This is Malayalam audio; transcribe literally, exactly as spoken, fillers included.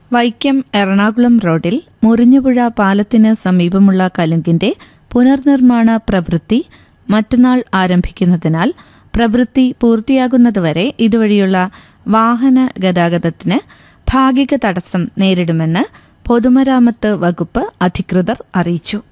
വൈക്കം എറണാകുളം റോഡിൽ മുറിഞ്ഞുപുഴ പാലത്തിന് സമീപമുള്ള കലുങ്കിന്റെ പുനർനിർമ്മാണ പ്രവൃത്തി മറ്റന്നാൾ ആരംഭിക്കുന്നതിനാൽ പ്രവൃത്തി പൂർത്തിയാകുന്നതുവരെ ഇതുവഴിയുള്ള വാഹന ഗതാഗതത്തിന് ഭാഗിക തടസ്സം നേരിടുമെന്ന് പൊതുമരാമത്ത് വകുപ്പ് അധികൃതർ അറിയിച്ചു.